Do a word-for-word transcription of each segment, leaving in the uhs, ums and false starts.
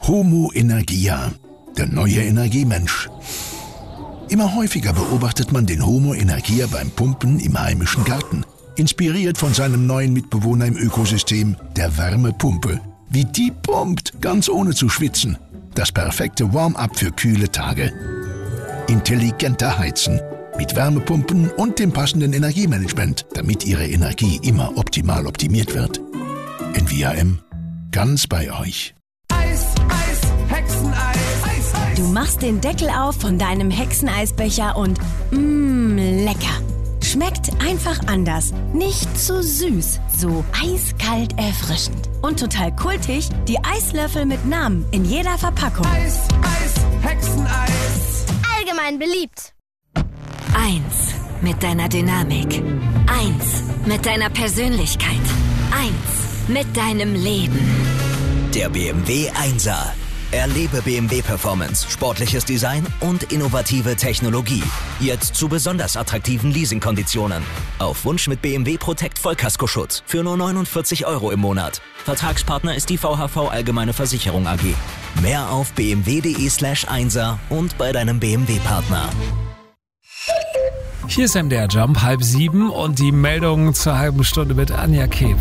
Homo Energia, der neue Energiemensch. Immer häufiger beobachtet man den Homo Energia beim Pumpen im heimischen Garten, inspiriert von seinem neuen Mitbewohner im Ökosystem, der Wärmepumpe. Wie die pumpt, ganz ohne zu schwitzen. Das perfekte Warm-up für kühle Tage. Intelligenter Heizen mit Wärmepumpen und dem passenden Energiemanagement, damit Ihre Energie immer optimal optimiert wird. N V A M, ganz bei euch. Eis, Eis, Hexeneis. Eis, Eis. Du machst den Deckel auf von deinem Hexeneisbecher und mmm, lecker. Schmeckt einfach anders. Nicht zu süß, so eiskalt erfrischend. Und total kultig, die Eislöffel mit Namen in jeder Verpackung. Eis, Eis, Hexeneis. Allgemein beliebt. Eins mit deiner Dynamik. Eins mit deiner Persönlichkeit. Eins mit deinem Leben. Der B M W Einser. Erlebe B M W Performance, sportliches Design und innovative Technologie. Jetzt zu besonders attraktiven Leasingkonditionen. Auf Wunsch mit B M W Protect Vollkaskoschutz für nur neunundvierzig Euro im Monat. Vertragspartner ist die V H V Allgemeine Versicherung A G. Mehr auf b m w punkt d e slash einser und bei deinem B M W-Partner. Hier ist M D R Jump, halb sieben und die Meldung zur halben Stunde mit Anja Keb.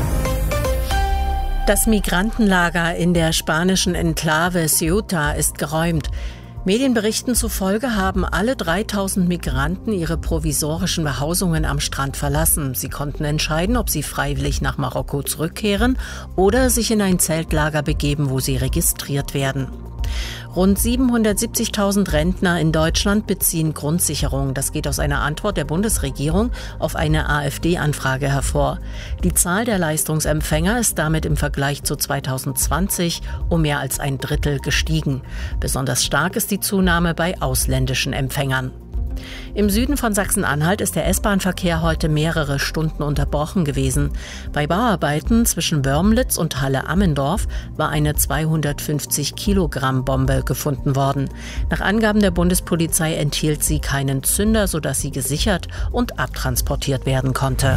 Das Migrantenlager in der spanischen Enklave Ceuta ist geräumt. Medienberichten zufolge haben alle dreitausend Migranten ihre provisorischen Behausungen am Strand verlassen. Sie konnten entscheiden, ob sie freiwillig nach Marokko zurückkehren oder sich in ein Zeltlager begeben, wo sie registriert werden. Rund siebenhundertsiebzigtausend Rentner in Deutschland beziehen Grundsicherung. Das geht aus einer Antwort der Bundesregierung auf eine AfD-Anfrage hervor. Die Zahl der Leistungsempfänger ist damit im Vergleich zu zweitausendzwanzig um mehr als ein Drittel gestiegen. Besonders stark ist die Zunahme bei ausländischen Empfängern. Im Süden von Sachsen-Anhalt ist der S-Bahn-Verkehr heute mehrere Stunden unterbrochen gewesen. Bei Bauarbeiten zwischen Wörmlitz und Halle-Ammendorf war eine zweihundertfünfzig Kilogramm Bombe gefunden worden. Nach Angaben der Bundespolizei enthielt sie keinen Zünder, sodass sie gesichert und abtransportiert werden konnte.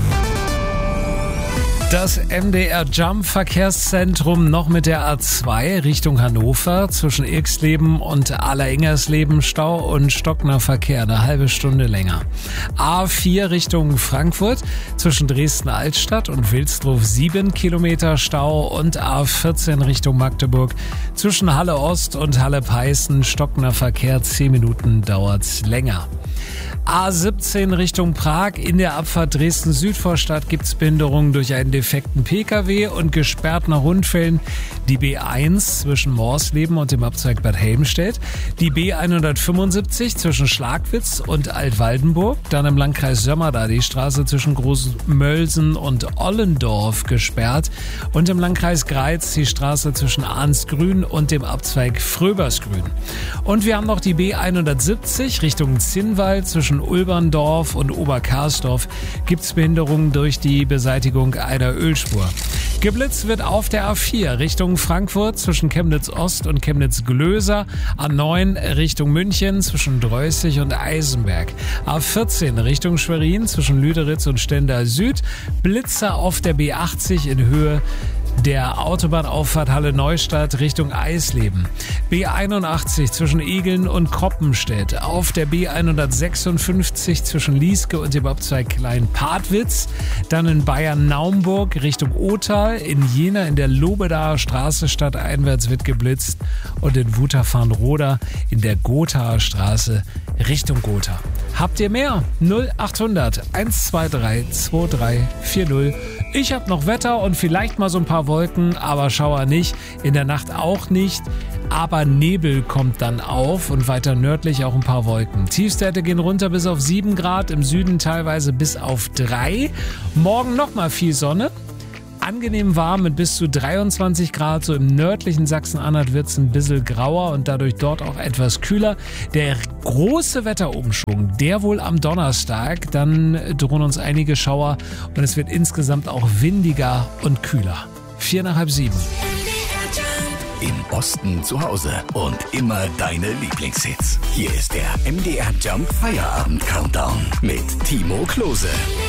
Das M D R Jump Verkehrszentrum noch mit der A zwei Richtung Hannover zwischen Irxleben und Alleringgersleben Stau und stockender Verkehr eine halbe Stunde länger. A vier Richtung Frankfurt zwischen Dresden-Altstadt und Wilsdruf sieben Kilometer Stau und A vierzehn Richtung Magdeburg zwischen Halle Ost und Halle Peißen stockender Verkehr, zehn Minuten dauert's länger. A siebzehn Richtung Prag, in der Abfahrt Dresden-Südvorstadt gibt's Behinderungen durch einen defekten Pkw und gesperrt nach Rundfällen die B eins zwischen Morsleben und dem Abzweig Bad Helmstedt, die B hundertfünfundsiebzig zwischen Schlagwitz und Altwaldenburg, dann im Landkreis Sömmerda die Straße zwischen Großmölsen und Ollendorf gesperrt und im Landkreis Greiz die Straße zwischen Arnsgrün und dem Abzweig Fröbersgrün. Und wir haben noch die B hundertsiebzig Richtung Zinnwald zwischen Ulberndorf und Oberkarsdorf gibt's Behinderungen durch die Beseitigung einer Ölspur. Geblitzt wird auf der A vier Richtung Frankfurt zwischen Chemnitz Ost und Chemnitz Glöser, A neun Richtung München zwischen Dreußig und Eisenberg, A vierzehn Richtung Schwerin zwischen Lüderitz und Stendal Süd, Blitzer auf der B achtzig in Höhe der Autobahnauffahrt Halle Neustadt Richtung Eisleben. B einundachtzig zwischen Egeln und Kroppenstedt. Auf der B hundertsechsundfünfzig zwischen Lieske und dem Abzweig Klein-Partwitz. Dann in Bayern-Naumburg Richtung Othal. In Jena in der Lobedaer Straße stadteinwärts wird geblitzt. Und in Wutachfarnroda in der Gothaer Straße Richtung Gotha. Habt ihr mehr? null achthundert eins zwei drei zwei drei vier null. Ich hab noch Wetter und vielleicht mal so ein paar Wolken, aber Schauer nicht. In der Nacht auch nicht. Aber Nebel kommt dann auf und weiter nördlich auch ein paar Wolken. Tiefstwerte gehen runter bis auf sieben Grad, im Süden teilweise bis auf drei. Morgen nochmal viel Sonne. Angenehm warm mit bis zu dreiundzwanzig Grad. So im nördlichen Sachsen-Anhalt wird es ein bisschen grauer und dadurch dort auch etwas kühler. Der große Wetterumschwung, der wohl am Donnerstag. Dann drohen uns einige Schauer und es wird insgesamt auch windiger und kühler. Vier nach halb sieben. Im Osten zu Hause und immer deine Lieblingshits. Hier ist der M D R Jump Feierabend Countdown mit Timo Klose.